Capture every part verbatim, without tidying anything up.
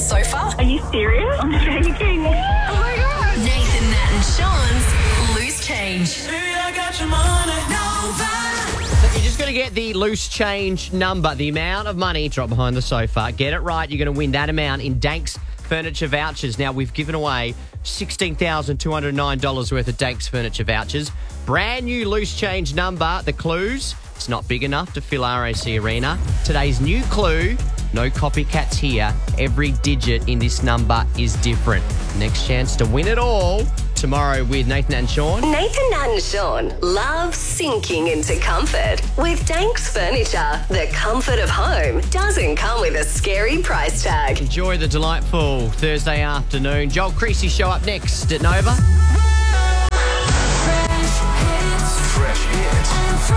sofa? Are you serious? I'm shaking. Oh my God. Nathan, Nat and Sean's Loose Change. I got your money. Nova. So you're just going to get the loose change number, the amount of money dropped behind the sofa. Get it right, you're going to win that amount in Danks Furniture vouchers. Now, we've given away sixteen thousand two hundred nine dollars worth of Danks Furniture vouchers. Brand new loose change number. The clues, it's not big enough to fill R A C Arena. Today's new clue, no copycats here. Every digit in this number is different. Next chance to win it all tomorrow with Nathan and Sean. Nathan, Nat and Sean love sinking into comfort. With Danks Furniture, the comfort of home doesn't come with a scary price tag. Enjoy the delightful Thursday afternoon. Joel Creasy show up next at Nova. Fresh hits.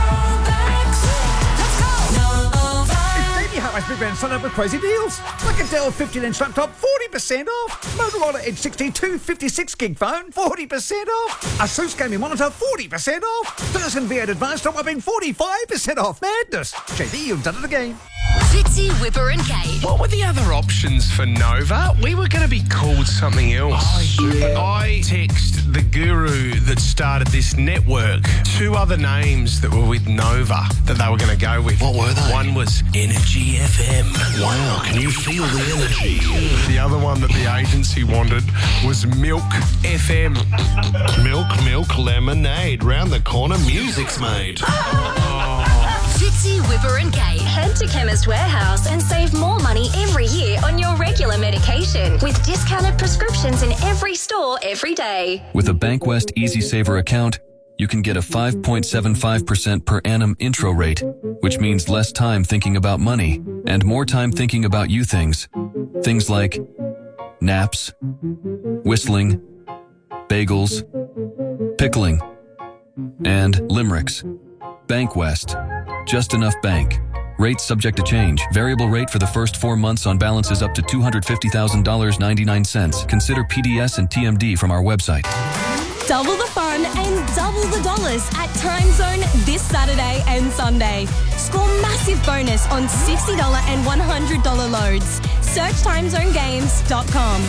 Highways Big Band Sun up with crazy deals. Like a Dell fifteen inch laptop, forty percent off. Motorola Edge sixty-two fifty-six gig phone, forty percent off. Asus gaming monitor, forty percent off. Dyson V eight Advanced top whopping forty-five percent off. Madness. J D, you've done it again. Fitzy, Whipper and Kate. What were the other options for Nova? We were going to be called something else. Oh, yeah. I text the guru that started this network two other names that were with Nova that they were going to go with. What were they? One was Energy F M. Wow, can you feel the energy? The other one that the agency wanted was Milk F M. Milk, milk, lemonade. Round the corner, music's made. Fitzy, Whipper and Kate. Head to Chemist Warehouse and save more money every year on your regular medication with discounted prescriptions in every store every day. With a Bankwest Easy Saver account, you can get a five point seven five percent per annum intro rate, which means less time thinking about money and more time thinking about you things. Things like naps, whistling, bagels, pickling, and limericks. Bankwest. Just enough bank. Rate subject to change. Variable rate for the first four months on balances up to two hundred fifty thousand dollars and ninety-nine cents. Consider P D S and T M D from our website. Double the fun and double the dollars at Time Zone this Saturday and Sunday. Score massive bonus on sixty dollars and one hundred dollars loads. Search time zone games dot com.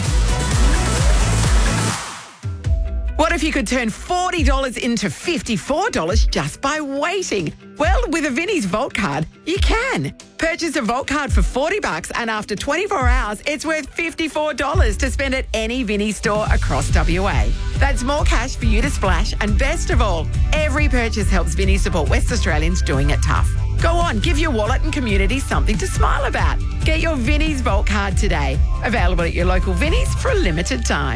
What if you could turn forty dollars into fifty-four dollars just by waiting? Well, with a Vinnie's Vault card, you can. Purchase a Vault card for forty bucks and after twenty-four hours, it's worth fifty-four dollars to spend at any Vinnie's store across W A. That's more cash for you to splash, and best of all, every purchase helps Vinnie support West Australians doing it tough. Go on, give your wallet and community something to smile about. Get your Vinnie's Vault card today. Available at your local Vinnie's for a limited time.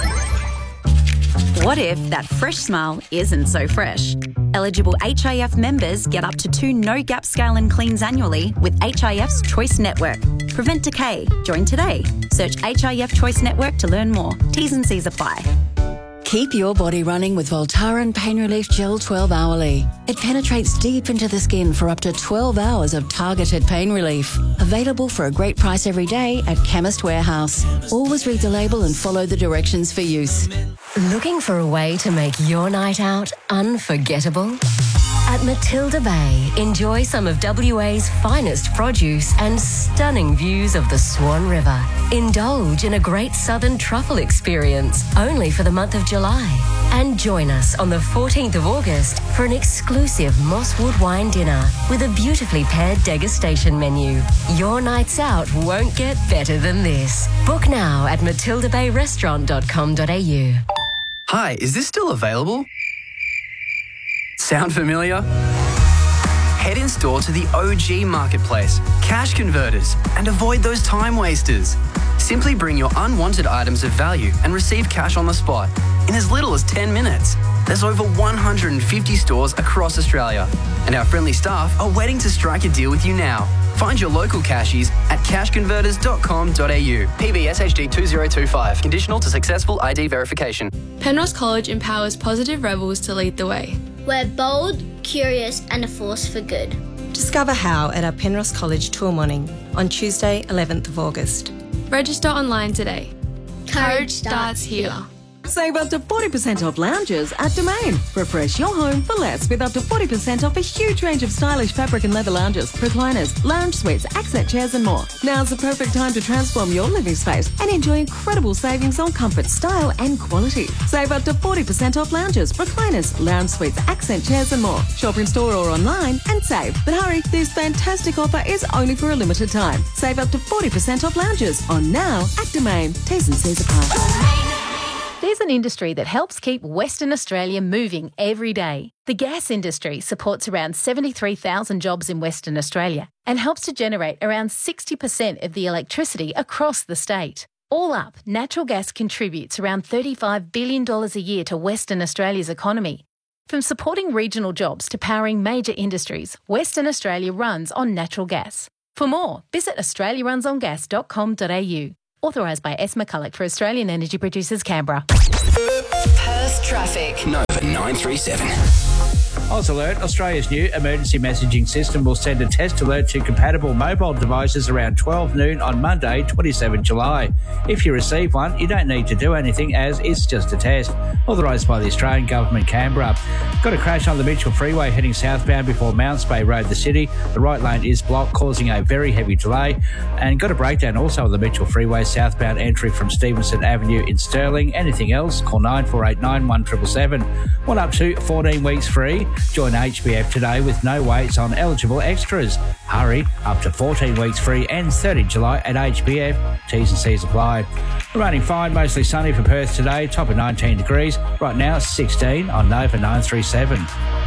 What if that fresh smile isn't so fresh? Eligible H I F members get up to two no-gap scale and cleans annually with H I F's Choice Network. Prevent decay. Join today. Search H I F Choice Network to learn more. T's and C's apply. Keep your body running with Voltaren Pain Relief Gel twelve hourly. It penetrates deep into the skin for up to twelve hours of targeted pain relief. Available for a great price every day at Chemist Warehouse. Always read the label and follow the directions for use. Looking for a way to make your night out unforgettable? At Matilda Bay, enjoy some of W A's finest produce and stunning views of the Swan River. Indulge in a great southern truffle experience only for the month of July. And join us on the fourteenth of August for an exclusive Mosswood wine dinner with a beautifully paired degustation menu. Your nights out won't get better than this. Book now at matilda bay restaurant dot com dot a u. Hi, is this still available? Sound familiar? Head in store to the O G Marketplace, Cash Converters, and avoid those time wasters. Simply bring your unwanted items of value and receive cash on the spot in as little as ten minutes. There's over one hundred fifty stores across Australia, and our friendly staff are waiting to strike a deal with you now. Find your local cashies at cash converters dot com dot a u. P B S H D two zero two five. Conditional to successful I D verification. Penrose College empowers positive rebels to lead the way. We're bold, curious and a force for good. Discover how at our Penrose College tour morning on Tuesday, eleventh of August. Register online today. Courage starts here. Save up to forty percent off lounges at Domain. Refresh your home for less with up to forty percent off a huge range of stylish fabric and leather lounges, recliners, lounge suites, accent chairs and more. Now's the perfect time to transform your living space and enjoy incredible savings on comfort, style and quality. Save up to forty percent off lounges, recliners, lounge suites, accent chairs and more. Shop in store or online and save. But hurry, this fantastic offer is only for a limited time. Save up to forty percent off lounges on now at Domain. T's and C's apply. There's an industry that helps keep Western Australia moving every day. The gas industry supports around seventy-three thousand jobs in Western Australia and helps to generate around sixty percent of the electricity across the state. All up, natural gas contributes around thirty-five billion dollars a year to Western Australia's economy. From supporting regional jobs to powering major industries, Western Australia runs on natural gas. For more, visit australia runs on gas dot com dot a u. Authorised by S. McCulloch for Australian Energy Producers, Canberra. Perth traffic. Nova nine three seven. Oz Alert, Australia's new emergency messaging system will send a test alert to compatible mobile devices around twelve noon on Monday, twenty-seventh of July. If you receive one, you don't need to do anything as it's just a test. Authorised by the Australian Government, Canberra. Got a crash on the Mitchell Freeway heading southbound before Mounts Bay Road, the city. The right lane is blocked, causing a very heavy delay. And got a breakdown also on the Mitchell Freeway southbound entry from Stevenson Avenue in Stirling. Anything else? Call nine four eight nine, one seven seven seven. One up to fourteen weeks free. Join H B F today with no waits on eligible extras. Hurry, up to fourteen weeks free and thirtieth of July at H B F. T's and C's apply. Running fine, mostly sunny for Perth today, top of nineteen degrees. Right now, sixteen on Nova nine three seven.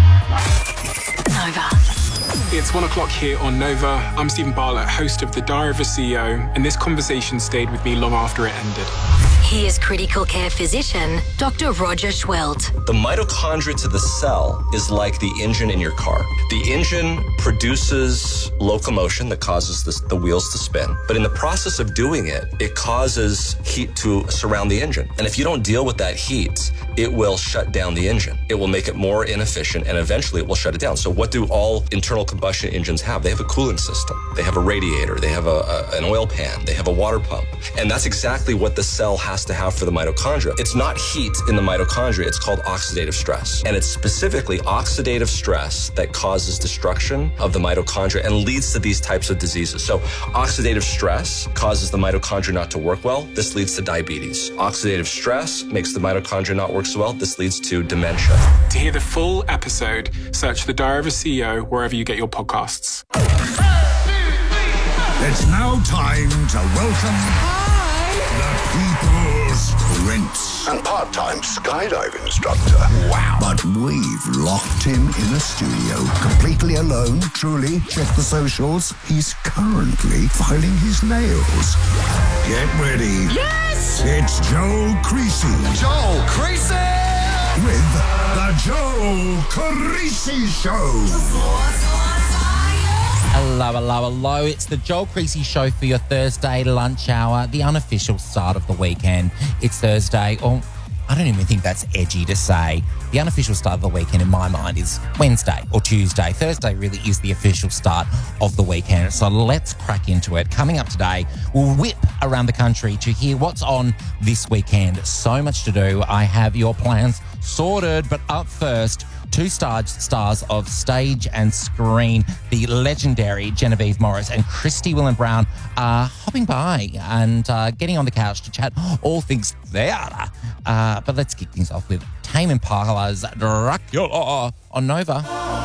Nova. It's one o'clock here on Nova. I'm Stephen Bartlett, host of The Diary of a C E O, and this conversation stayed with me long after it ended. Here's critical care physician, Doctor Roger Schwelt. The mitochondria to the cell is like the engine in your car. The engine produces locomotion that causes the, the wheels to spin. But in the process of doing it, it causes heat to surround the engine. And if you don't deal with that heat, it will shut down the engine. It will make it more inefficient and eventually it will shut it down. So what do all internal combustion engines have? They have a cooling system. They have a radiator. They have a, a, an oil pan. They have a water pump. And that's exactly what the cell has to have for the mitochondria. It's not heat in the mitochondria. It's called oxidative stress. And it's specifically oxidative stress that causes destruction of the mitochondria and leads to these types of diseases. So oxidative stress causes the mitochondria not to work well. This leads to diabetes. Oxidative stress makes the mitochondria not work so well. This leads to dementia. To hear the full episode, search The Diary of a C E O wherever you get your podcasts. It's now time to welcome the People's Prince. And part-time skydiving instructor. Wow. But we've locked him in a studio, completely alone, truly. Check the socials. He's currently filing his nails. Get ready. Yes! It's Joe Creasy. Joe Creasy! With the Joe Creasy Show. Hello, hello, hello. It's the Joel Creasy Show for your Thursday lunch hour, the unofficial start of the weekend. It's Thursday, or I don't even think that's edgy to say. The unofficial start of the weekend in my mind is Wednesday or Tuesday. Thursday really is the official start of the weekend. So let's crack into it. Coming up today, we'll whip around the country to hear what's on this weekend. So much to do. I have your plans sorted, but up first, two stars, stars of stage and screen, the legendary Genevieve Morris and Christy Willen-Brown are hopping by and uh, getting on the couch to chat all things theatre. Uh, but let's kick things off with Tame Impala's Dracula on Nova.